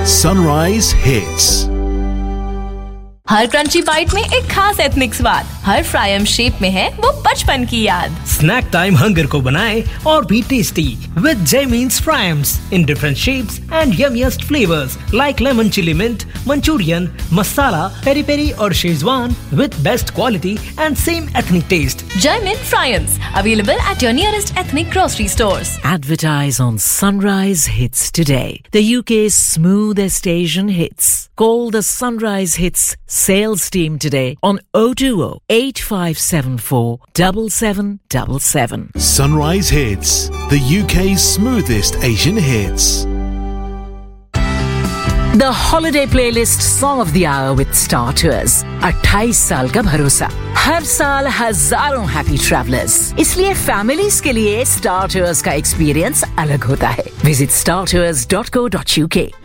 Sunrise Hits. हर crunchy bite में एक खास एथनिक स्वाद, हर फ्रायम शेप में है वो बचपन की याद। स्नैक टाइम हंगर को बनाए और भी tasty with जैमीन्स fryums in different shapes and यम्मीएस्ट flavours like lemon chilli mint, Manchurian, masala, peri peri और Schezwan with best quality and same ethnic test. Jaimin fryums available at your nearest ethnic grocery stores. Advertise on Sunrise Hits today, the UK's smoothest Asian hits. Call the Sunrise Hits sales team today on 020 8574 7777. Sunrise Hits, the UK's smoothest Asian hits. The holiday playlist song of the hour with Star Tours. 28 साल का भरोसा, हर साल हजारों happy travellers. इसलिए families के लिए Star Tours का experience अलग होता है। Visit startours.co.uk.